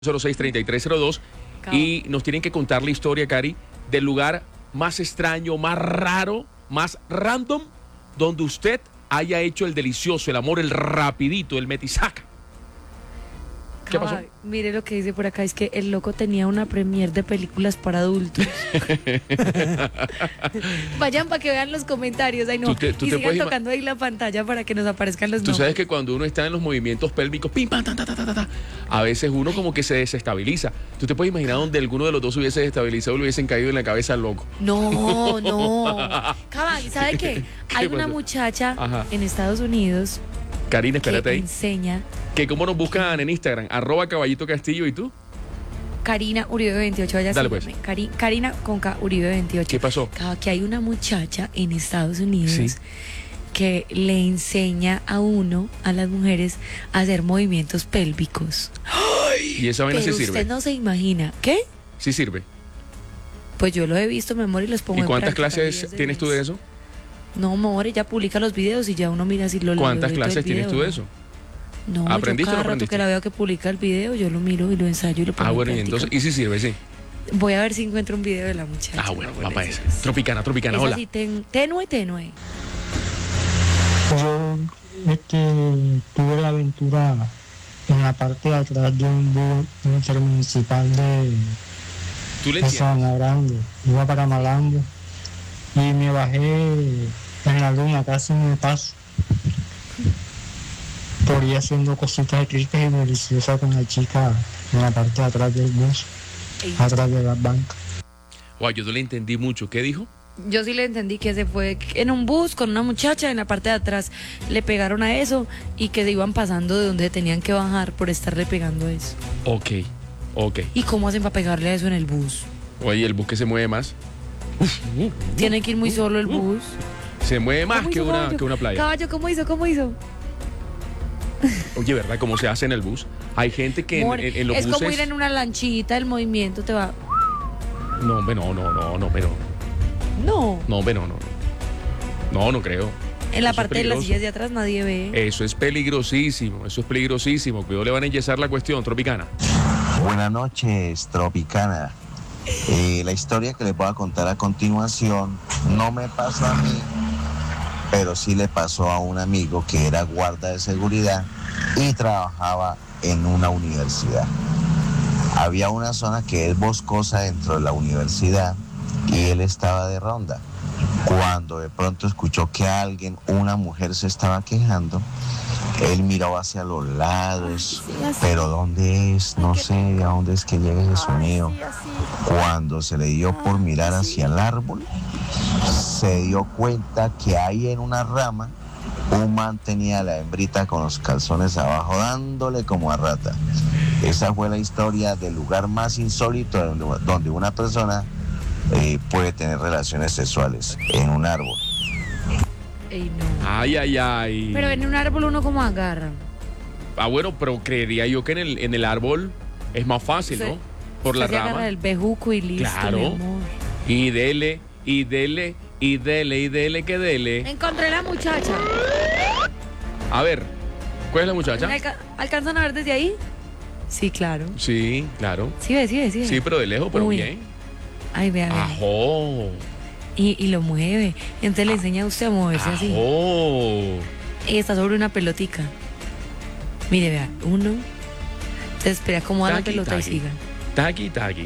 06-3302 y nos tienen que contar la historia, Cari, del lugar más extraño, más raro, más random, donde usted haya hecho el delicioso, el amor, el rapidito, el metisaca. ¿Qué pasó? Mire lo que dice por acá, es que el loco tenía una premier de películas para adultos. Vayan para que vean los comentarios, ay no, y sigan tocando ahí la pantalla para que nos aparezcan los nombres. Tú sabes que cuando uno está en los movimientos pélvicos, pim, pam, ta, ta, ta, ta, ta, a veces uno como que se desestabiliza. ¿Tú te puedes imaginar donde alguno de los dos hubiese desestabilizado y le hubiesen caído en la cabeza al loco? No, no. Cabal, ¿sabe qué? Hay una muchacha en Estados Unidos, Karina, espérate ahí, enseña... ¿Cómo nos buscan en Instagram? @Caballito Castillo, ¿y tú? Karina Uribe 28, vaya. Dale pues. Karina con K Uribe 28. ¿Qué pasó? Que hay una muchacha en Estados Unidos, ¿sí?, que le enseña a las mujeres, a hacer movimientos pélvicos. ¡Ay! ¿Y esa vaina sí sirve? Usted no se imagina. ¿Qué? Sí sirve. Pues yo lo he visto, mi amor, y los pongo en práctica. ¿Y cuántas clases tienes tú de eso? No, mi amor, ella publica los videos y ya uno mira si lo ¿Cuántas clases tienes tú de eso? No, ¿aprendiste yo cada rato que la veo que publica el video, yo lo miro y lo ensayo y lo pongo en bueno, práctica. y entonces, ¿y si sirve, sí? Voy a ver si encuentro un video de la muchacha. Bueno, va para esa. Tropicana, es hola. Así, tenue. Yo tuve la aventura en la parte de atrás de un bus intermunicipal de Sabana Grande. Iba para Malambo y me bajé en la luna, casi me paso. Por ir haciendo cositas ricas y deliciosas con la chica en la parte de atrás del bus, atrás de las bancas. Wow, yo no le entendí mucho. ¿Qué dijo? Yo sí le entendí que se fue en un bus con una muchacha, en la parte de atrás le pegaron a eso y que se iban pasando de donde tenían que bajar por estarle pegando a eso. Ok. ¿Y cómo hacen para pegarle a eso en el bus? Oye, ¿el bus que se mueve más? Tiene que ir muy solo el bus. Se mueve más que una playa. Caballo, ¿cómo hizo? Oye, ¿verdad? ¿Cómo se hace en el bus? Hay gente que en los buses... Es como ir es... en una lanchita, el movimiento te va... No, pero... No creo. En la parte de las sillas de atrás nadie ve. Eso es peligrosísimo. Cuidado, le van a enyesar la cuestión, Tropicana. Buenas noches, Tropicana. La historia que les voy a contar a continuación no me pasó a mí, pero sí le pasó a un amigo que era guarda de seguridad y trabajaba en una universidad. Había una zona que es boscosa dentro de la universidad y él estaba de ronda. Cuando de pronto escuchó que una mujer se estaba quejando, él miró hacia los lados, pero ¿dónde es? No sé a dónde es que llega ese sonido. Cuando se le dio por mirar hacia el árbol, se dio cuenta que ahí en una rama un man tenía a la hembrita con los calzones abajo dándole como a rata. Esa fue la historia del lugar más insólito donde una persona puede tener relaciones sexuales, en un árbol. Ey, no. Ay. Pero en un árbol uno como agarra. Bueno, pero creería yo que en el árbol es más fácil, ¿no? Por la rama. Agarra el bejuco y listo. Claro. Mi amor. Y dele, que dele. Encontré la muchacha. A ver, ¿cuál es la muchacha? ¿Alcanzan a ver desde ahí? Sí, claro. Sí, claro. Sí, ve. Sí, pero de lejos, pero bien. Ay, vea. Ajó. Y lo mueve. Entonces le enseña a usted a moverse así. Y está sobre una pelotica. Mire, vea. Uno. Entonces espera cómo da la pelota y siga. Taqui.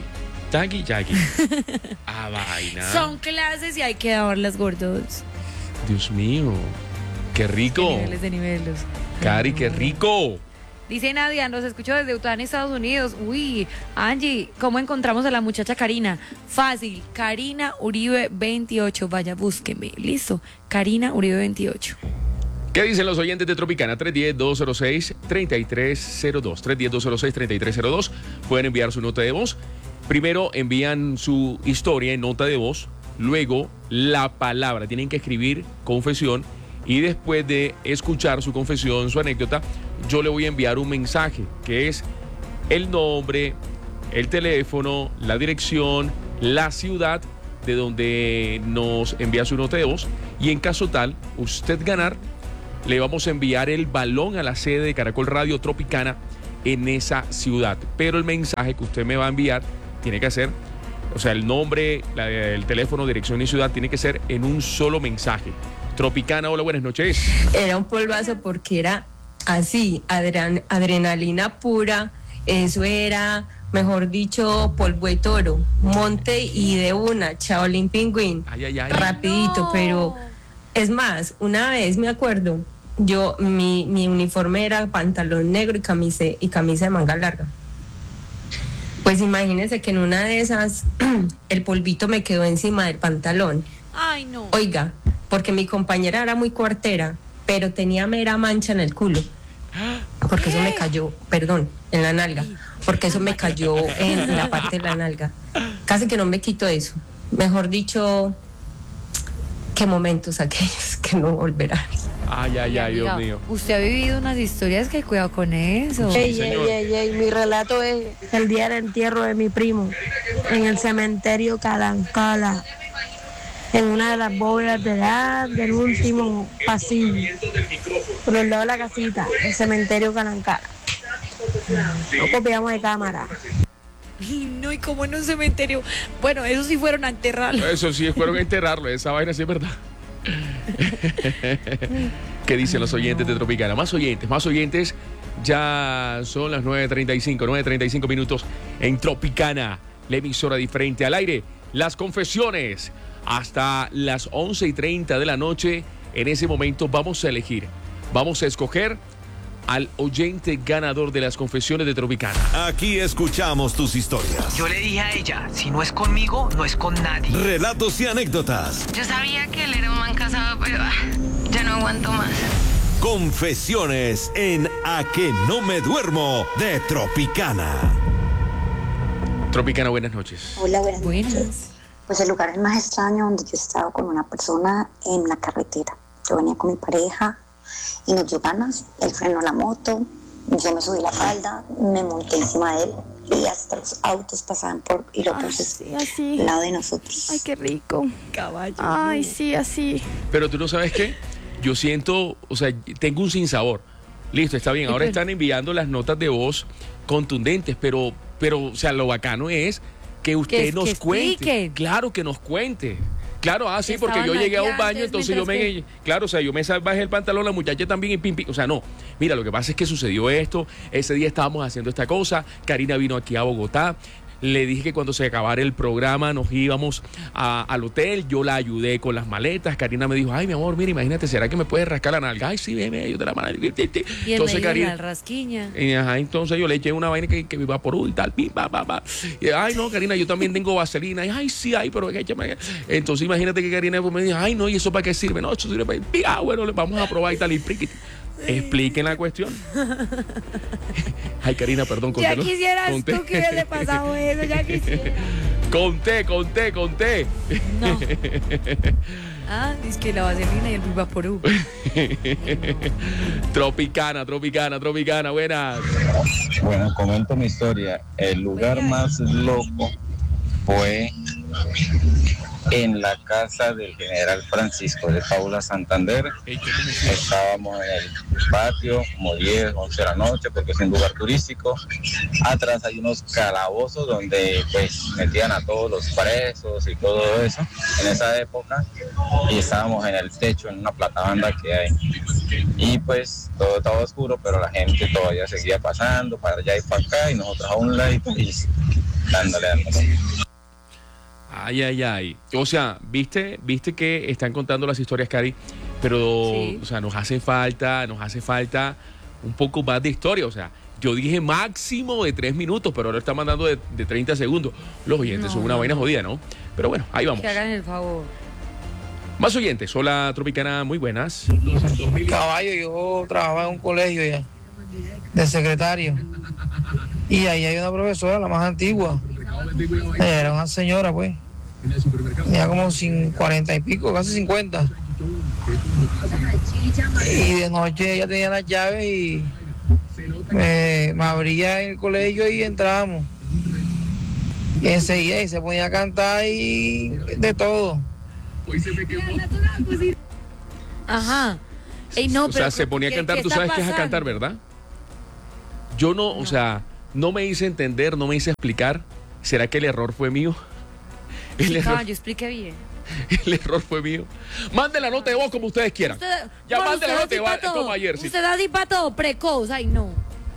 Vaina. Son clases y hay que darlas, gordos. Dios mío. Qué rico. De niveles. Cari, qué rico. Dice Nadia, nos escucho desde Utah, en Estados Unidos. Uy, Angie, ¿cómo encontramos a la muchacha Karina? Fácil, Karina Uribe 28. Vaya, búsqueme. Listo, Karina Uribe 28. ¿Qué dicen los oyentes de Tropicana? 310-206-3302. 310-206-3302. Pueden enviar su nota de voz. Primero envían su historia en nota de voz. Luego la palabra. Tienen que escribir confesión. Y después de escuchar su confesión, su anécdota, yo le voy a enviar un mensaje que es el nombre, el teléfono, la dirección, la ciudad de donde nos envía su nota de voz. Y en caso tal, usted ganar, le vamos a enviar el balón a la sede de Caracol Radio Tropicana en esa ciudad. Pero el mensaje que usted me va a enviar tiene que ser, o sea, el nombre, el teléfono, dirección y ciudad tiene que ser en un solo mensaje. Tropicana, hola, buenas noches. Era un polvazo porque era así, adrenalina pura, eso era, mejor dicho, polvo de toro, monte y de una, Shaolin Pingüín, rapidito, no. Pero es más, una vez me acuerdo, mi uniforme era pantalón negro y camisa de manga larga. Pues imagínense que en una de esas el polvito me quedó encima del pantalón. Ay, no. Oiga, porque mi compañera era muy cuartera, pero tenía mera mancha en el culo. Porque eso me cayó, perdón, en la nalga. Porque eso me cayó en la parte de la nalga. Casi que no me quito eso. Mejor dicho, qué momentos aquellos que no volverán. Ay, Dios mío. Usted ha vivido unas historias que cuidado con eso. Ey, mi relato es el día del entierro de mi primo en el cementerio Calancala, en una de las bóvedas del último pasillo, por el lado de la casita, el cementerio Calancala. No copiamos de cámara. No, y como en un cementerio. Bueno, esos sí fueron a enterrarlo. Eso sí, fueron a enterrarlo. Esa vaina sí es verdad. ¿Qué dicen los oyentes de Tropicana? Más oyentes. Ya son las 9:35 minutos en Tropicana, la emisora diferente al aire. Las confesiones hasta las 11:30 de la noche. En ese momento vamos a escoger al oyente ganador de las confesiones de Tropicana. Aquí escuchamos tus historias. Yo le dije a ella, si no es conmigo, no es con nadie. Relatos y anécdotas. Yo sabía que él era un man casado, pero ya no aguanto más. Confesiones en A que no me duermo de Tropicana. Tropicana, buenas noches. Hola, buenas noches. Pues el lugar es más extraño donde yo he estado con una persona en la carretera. Yo venía con mi pareja y nos dio ganas, él frenó la moto, yo me subí la falda, me monté encima de él y hasta los autos pasaban por y lo puse al lado de nosotros. Ay, qué rico. Caballo. Ay, sí, así. Pero tú no sabes qué, yo siento, o sea, tengo un sinsabor. Listo, está bien, ahora están enviando las notas de voz contundentes, pero o sea, lo bacano es que usted nos cuente. Claro, que nos cuente. Claro, sí, porque yo llegué a un baño, entonces yo me bajé el pantalón, la muchacha también y pim, pim. O sea, no. Mira, lo que pasa es que sucedió esto, ese día estábamos haciendo esta cosa, Karina vino aquí a Bogotá, le dije que cuando se acabara el programa nos íbamos al hotel, yo la ayudé con las maletas, Karina me dijo, ay, mi amor, mira, imagínate, ¿será que me puedes rascar la nalga? Ay, sí, ven, yo te la mano. Y entonces Karina, rasquiña. Entonces yo le eché una vaina que me vaporú y tal, pim, pa. Y, ay, no, Karina, yo también tengo vaselina. Y, ay, sí, pero échame. Entonces imagínate que Karina me dijo, ay, no, ¿y eso para qué sirve? No, eso sirve para... bueno, le vamos a probar y tal, y expliquen la cuestión. Ay, Karina, perdón, conté. Ya quisieras tú que hubiese pasado eso, ya quisiera. Conté. No. Es que la vaselina y el Vivaporú. Tropicana, buenas. Bueno, comento mi historia. El lugar más loco fue en la casa del general Francisco de Paula Santander. Estábamos en el patio, como 10, 11 de la noche, porque es un lugar turístico. Atrás hay unos calabozos donde pues metían a todos los presos y todo eso en esa época, y estábamos en el techo, en una platabanda que hay, y pues todo estaba oscuro, pero la gente todavía seguía pasando para allá y para acá, y nosotros a un ladito y dándole. Ay. O sea, ¿viste que están contando las historias, Cari? Pero, sí. O sea, nos hace falta un poco más de historia. O sea, yo dije máximo de 3 minutos, pero ahora está mandando de 30 segundos. Los oyentes son una vaina jodida, ¿no? Pero bueno, ahí vamos. Que hagan el favor. Más oyentes. Hola, Tropicana, muy buenas. Caballo, yo trabajaba en un colegio ya, de secretario. Y ahí hay una profesora, la más antigua. Era una señora, pues. Tenía como 40 y pico, casi 50. Y de noche ella tenía las llaves y me abría en el colegio y entrábamos. Y enseguida y se ponía a cantar y de todo. Ajá. Ey, no, o sea, se ponía a cantar, tú sabes qué es a cantar, ¿verdad? Yo no, o sea, no me hice entender, no me hice explicar. ¿Será que el error fue mío? Yo expliqué bien. El error fue mío. Mande la nota de voz como ustedes quieran. Ya mande la nota de voz como ayer. Usted da para todo, precoz, ay no.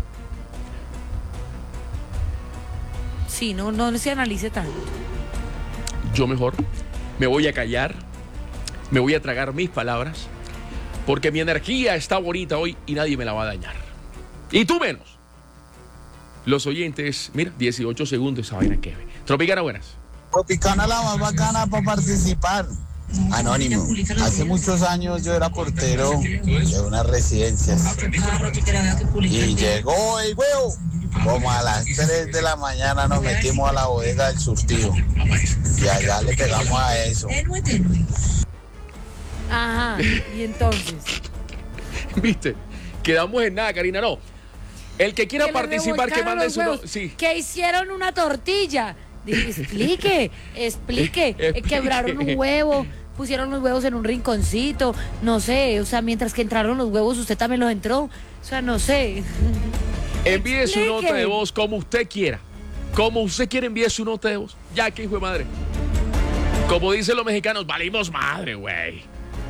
Sí, no se analice tanto. Yo mejor me voy a callar, me voy a tragar mis palabras, porque mi energía está bonita hoy y nadie me la va a dañar. Y tú menos. Los oyentes, mira, 18 segundos esa vaina que ve. Tropicana, buenas. Tropicana la más bacana para participar. Anónimo. Hace muchos años yo era portero de unas residencias. Y llegó el huevo. Como a las 3 de la mañana nos metimos a la bodega del surtido. Y allá le pegamos a eso. Ajá, y entonces. ¿Viste? Quedamos en nada, Karina, no. El que quiera participar, que mande su nombre. Sí. Que hicieron una tortilla. Explique. Quebraron un huevo, pusieron los huevos en un rinconcito, no sé, o sea, mientras que entraron los huevos, usted también los entró, o sea, no sé. Envíe su nota de voz como usted quiera. Como usted quiere, envíe su nota de voz. Ya que hijo de madre. Como dicen los mexicanos, valimos madre, güey.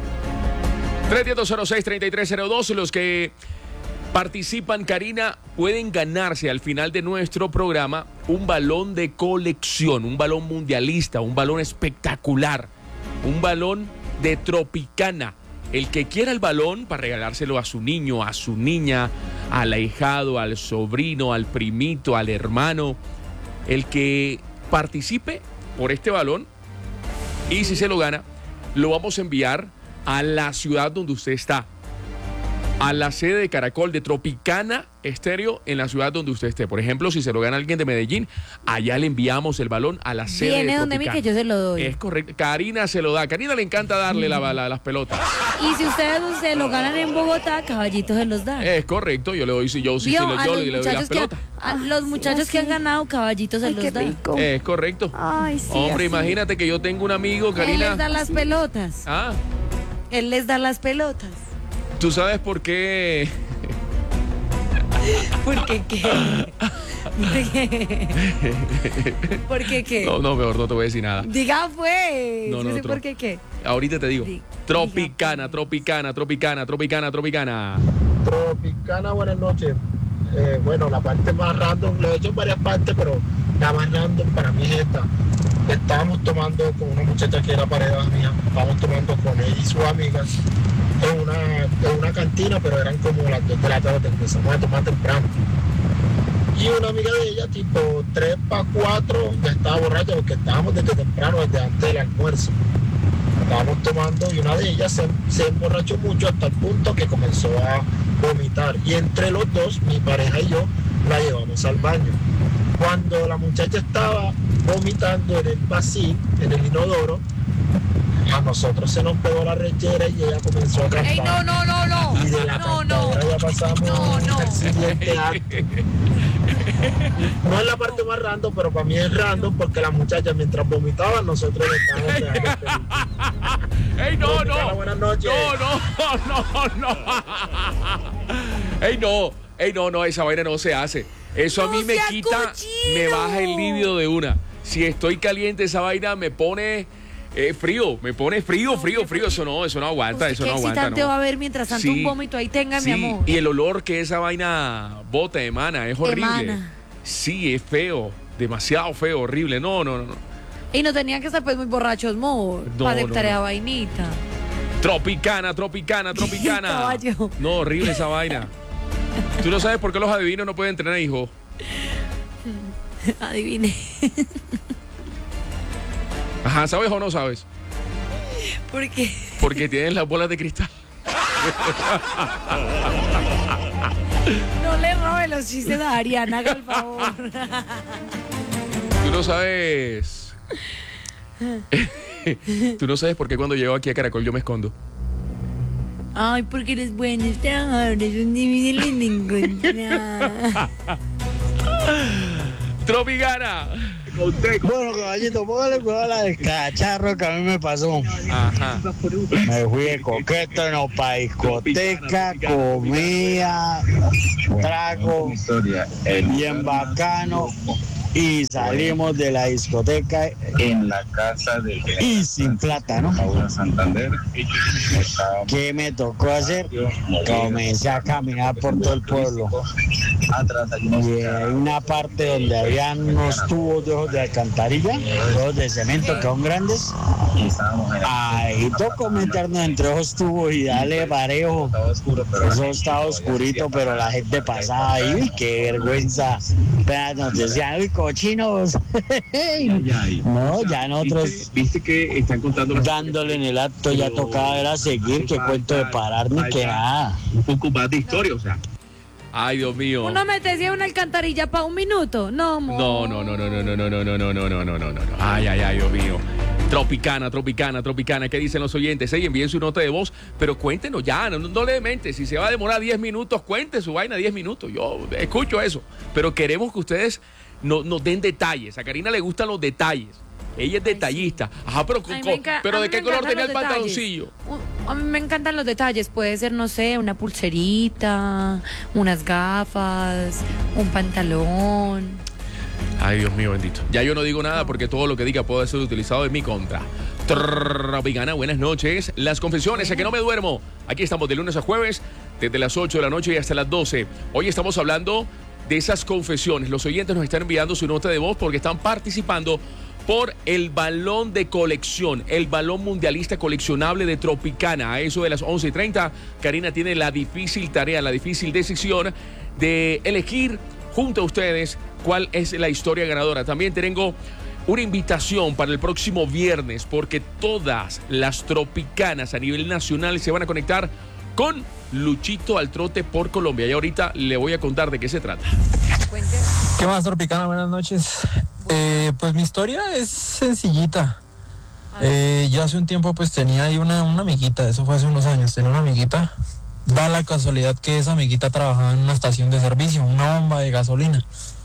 310-06-3302. Los que participan, Karina, pueden ganarse al final de nuestro programa un balón de colección, un balón mundialista, un balón espectacular, un balón de Tropicana. El que quiera el balón para regalárselo a su niño, a su niña, al ahijado, al sobrino, al primito, al hermano, el que participe por este balón, y si se lo gana, lo vamos a enviar a la ciudad donde usted está, a la sede de Caracol de Tropicana Estéreo en la ciudad donde usted esté. Por ejemplo, si se lo gana alguien de Medellín, allá le enviamos el balón a la sede de Tropicana. Viene donde mí que yo se lo doy. Es correcto. Karina se lo da. Karina le encanta darle las pelotas. Y si ustedes se lo ganan en Bogotá, Caballitos se los da. Es correcto. Yo le doy, le doy las pelotas. A los muchachos que han ganado, Caballitos se los da. Es correcto. Ay, sí. Hombre, así. Imagínate que yo tengo un amigo, Karina. Él les da las pelotas. Ah. Él les da las pelotas. ¿Tú sabes por qué? ¿Por qué qué? ¿Por qué qué? No, mejor no te voy a decir nada. Diga pues. No sé por qué qué. Ahorita te digo. Tropicana. Tropicana, buenas noches. Bueno, la parte más random, lo he hecho en varias partes, pero la más random para mí es esta. Estábamos tomando con una muchacha que era pareja mía, estábamos tomando con ella y sus amigas en una cantina, pero eran como las 2 de la tarde, empezamos a tomar temprano. Y una amiga de ella, tipo 3 para 4, ya estaba borracha porque estábamos desde temprano, desde antes del almuerzo. Estábamos tomando y una de ellas se emborrachó mucho hasta el punto que comenzó a vomitar. Y entre los dos, mi pareja y yo, la llevamos al baño. Cuando la muchacha estaba vomitando en el vacío, en el inodoro, a nosotros se nos pegó la rechera y ella comenzó a cantar. ¡Ey, no! Y de la cantadera ya pasamos al siguiente acto. No es la parte más random, pero para mí es random porque la muchacha mientras vomitaba, nosotros le estábamos dejando. ¡Ey, no! Buenas noches. No. ¡Ey, no! Esa vaina no se hace. Eso a mí me quita, me baja el líbido de una. Si estoy caliente, esa vaina me pone frío, eso no aguanta, eso no aguanta. ¿Qué va a haber mientras tanto un vómito ahí tenga, mi amor? Y el olor que esa vaina bota, emana, es horrible. Sí, es feo, demasiado feo, horrible, no. Y no tenían que estar pues muy borrachos, para aceptar esa vainita. Tropicana. No, horrible esa vaina. ¿Tú no sabes por qué los adivinos no pueden tener hijos? Adivine. Ajá, ¿sabes o no sabes? ¿Por qué? Porque tienen las bolas de cristal. No le robe los chistes a Ariana, haga el favor. Tú no sabes. Tú no sabes por qué cuando llego aquí a Caracol yo me escondo. Ay, porque eres buena, es un difícil de encontrar. Tropicana. Bueno, caballito, póngale cuidado a la del cacharro que a mí me pasó. Ajá. Me fui de coqueto, no, pa' discoteca, comida, trago, bien bacano. Y salimos de la discoteca en la casa de y sin plata, ¿no? Paula Santander. ¿Qué me tocó hacer? Comencé a caminar por todo el pueblo. Y hay una parte donde habían unos tubos de ojos de alcantarilla, tubos de cemento que son grandes. Ahí tocó meternos entre esos tubos y darle parejo. Eso estaba oscurito, pero la gente pasaba ahí. Uy, qué vergüenza. Nos decían, uy, cochinos. No, ya nosotros viste que están contando dándole en el acto, ya tocaba era seguir, que cuento de parar ni que nada. Un poco más de historia, o sea. Ay, Dios mío. Uno metía una alcantarilla para un minuto. No, amor. No. Ay, Dios mío. Tropicana. ¿Qué dicen los oyentes? Envíen su nota de voz, pero cuéntenos ya, no le mente. Si se va a demorar 10 minutos, cuente su vaina 10 minutos. Yo escucho eso, pero queremos que ustedes nos den detalles. A Karina le gustan los detalles. Ella es detallista. Ajá, pero ¿de qué color tenía el pantaloncillo? A mí me encantan los detalles. Puede ser, no sé, una pulserita, unas gafas, un pantalón. Ay, Dios mío, bendito. Ya yo no digo nada porque todo lo que diga puede ser utilizado en mi contra. Tropicana, buenas noches. Las confesiones, a que no me duermo. Aquí estamos de lunes a jueves, desde las 8 de la noche y hasta las 12. Hoy estamos hablando de esas confesiones. Los oyentes nos están enviando su nota de voz porque están participando por el balón de colección, el balón mundialista coleccionable de Tropicana. A eso de las 11:30, Karina tiene la difícil tarea, la difícil decisión de elegir junto a ustedes cuál es la historia ganadora. También tengo una invitación para el próximo viernes porque todas las tropicanas a nivel nacional se van a conectar con Luchito al Trote por Colombia. Y ahorita le voy a contar de qué se trata. ¿Qué más, Tropicana? Buenas noches. Pues mi historia es sencillita. Yo hace un tiempo pues tenía ahí una amiguita, eso fue hace unos años, tenía una amiguita. Da la casualidad que esa amiguita trabajaba en una estación de servicio, una bomba de gasolina.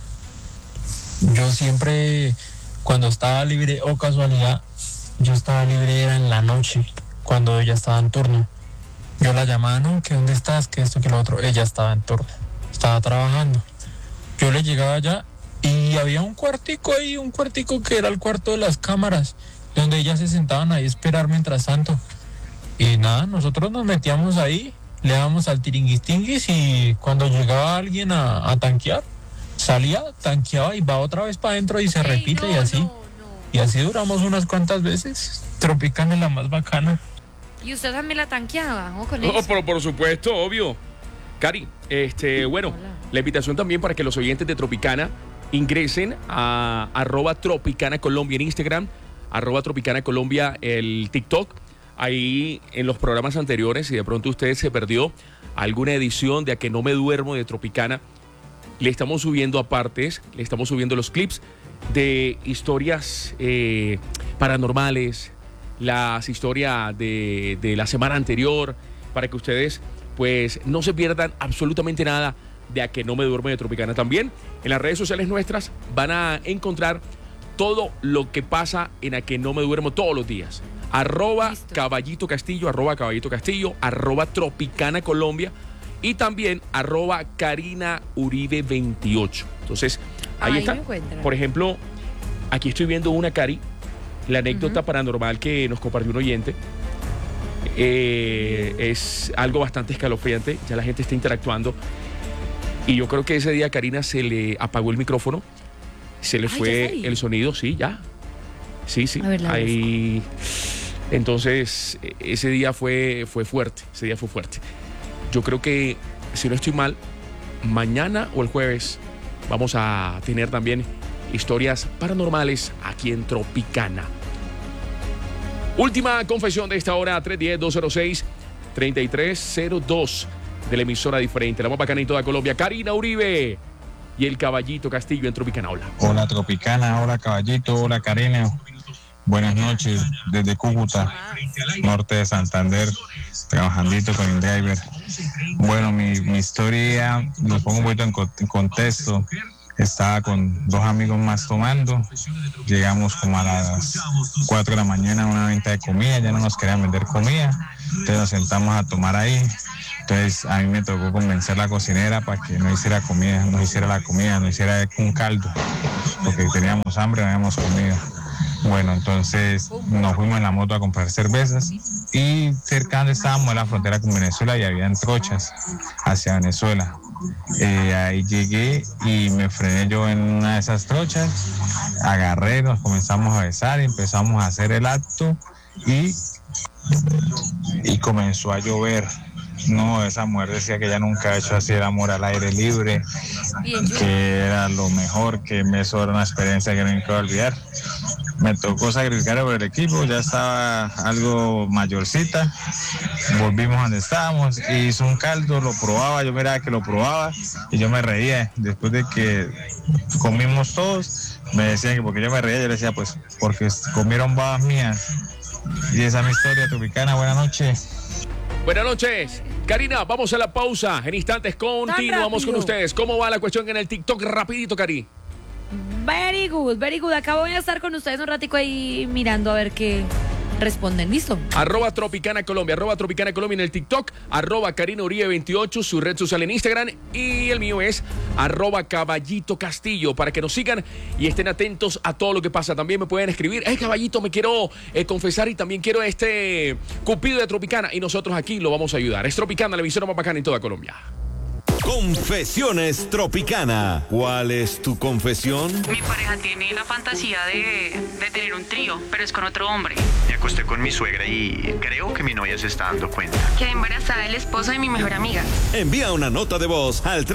Yo siempre, cuando estaba libre, o casualidad, yo estaba libre era en la noche, cuando ella estaba en turno. Yo la llamaba, no, que dónde estás, que esto, que lo otro. Ella estaba en turno, estaba trabajando. Yo le llegaba allá y había un cuartico ahí, un cuartico que era el cuarto de las cámaras, donde ellas se sentaban ahí a esperar mientras tanto. Y nada, nosotros nos metíamos ahí, le dábamos al tiringuis y cuando llegaba alguien a tanquear, salía, tanqueaba y va otra vez para adentro y se repite y así. Y así duramos unas cuantas veces. Tropicana es la más bacana. ¿Y usted también la tanqueaba? ¿No? Con Por supuesto, obvio. Cari, bueno, la invitación también para que los oyentes de Tropicana ingresen a @Tropicana Colombia en Instagram, @Tropicana Colombia el TikTok. Ahí en los programas anteriores, si de pronto usted se perdió alguna edición de A Que No Me Duermo de Tropicana, le estamos subiendo apartes, le estamos subiendo los clips de historias paranormales, las historias de la semana anterior, para que ustedes pues no se pierdan absolutamente nada de A Que No Me Duermo de Tropicana. También en las redes sociales nuestras van a encontrar todo lo que pasa en A Que No Me Duermo todos los días. @Caballito Castillo, @Caballito Castillo, @Tropicana Colombia y también @Karina Uribe 28. Entonces, ahí está. Por ejemplo, aquí estoy viendo una, Cari, la anécdota paranormal que nos compartió un oyente. Es algo bastante escalofriante, ya la gente está interactuando. Y yo creo que ese día a Karina se le apagó el micrófono, se le fue el sonido, sí, ya. Sí. Ahí. Entonces, ese día fue fuerte, Yo creo que, si no estoy mal, mañana o el jueves vamos a tener también historias paranormales aquí en Tropicana. Última confesión de esta hora, 310-206-3302 de la emisora diferente, la más bacana en toda Colombia. Karina Uribe y el Caballito Castillo en Tropicana. Hola Tropicana, hola Caballito, hola Karina. Buenas noches desde Cúcuta, norte de Santander, trabajandito con el driver. Bueno, mi historia, lo pongo un poquito en contexto. estaba con 2 amigos más tomando, llegamos como a las 4 de la mañana a una venta de comida, ya no nos querían vender comida, entonces nos sentamos a tomar ahí. Entonces a mí me tocó convencer a la cocinera para que no hiciera comida, no hiciera un caldo, porque teníamos hambre, no habíamos comido. Bueno, entonces nos fuimos en la moto a comprar cervezas y cerca donde estábamos en la frontera con Venezuela y habían trochas hacia Venezuela. Ahí llegué y me frené yo en una de esas trochas, agarré, nos comenzamos a besar y empezamos a hacer el acto y comenzó a llover. No, esa mujer decía que ella nunca ha hecho así el amor al aire libre, que era lo mejor, que eso era una experiencia que nunca voy a olvidar. Me tocó sacrificar por el equipo, ya estaba algo mayorcita, volvimos donde estábamos, hizo un caldo, lo probaba, yo miraba que lo probaba y yo me reía. Después de que comimos todos, me decían que porque yo me reía, yo les decía pues porque comieron babas mías. Y esa es mi historia tropicana. Buenas noches. Buenas noches. Karina, vamos a la pausa. En instantes continuamos con ustedes. ¿Cómo va la cuestión en el TikTok? Rapidito, Cari. Very good, very good. Acá voy a estar con ustedes un ratico ahí mirando a ver qué responden. ¿Listo? @Tropicana Colombia, @Tropicana Colombia en el TikTok, @Karina Uribe 28, su red social en Instagram, y el mío es @Caballito Castillo, para que nos sigan y estén atentos a todo lo que pasa. También me pueden escribir, Caballito, me quiero confesar y también quiero este Cupido de Tropicana, y nosotros aquí lo vamos a ayudar. Es Tropicana, la emisora más bacana en toda Colombia. Confesiones Tropicana. ¿Cuál es tu confesión? Mi pareja tiene la fantasía de tener un trío, pero es con otro hombre. Me acosté con mi suegra y creo que mi novia se está dando cuenta. Quedé embarazada del esposo de mi mejor amiga. Envía una nota de voz al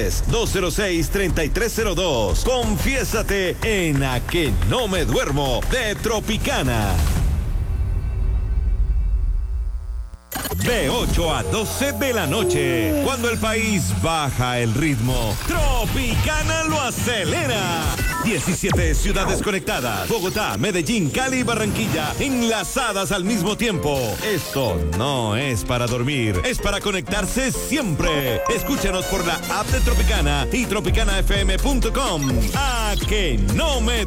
310-206-3302. Confiésate en A Que No Me Duermo de Tropicana. De 8 a 12 de la noche, cuando el país baja el ritmo, Tropicana lo acelera. 17 ciudades conectadas, Bogotá, Medellín, Cali y Barranquilla, enlazadas al mismo tiempo. Esto no es para dormir, es para conectarse siempre. Escúchanos por la app de Tropicana y tropicanafm.com. A Que No Me